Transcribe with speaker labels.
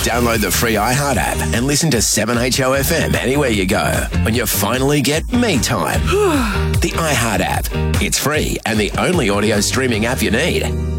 Speaker 1: Download the free iHeart app and listen to 7HOFM anywhere you go when you finally get me time. The iHeart app. It's free and the only audio streaming app you need.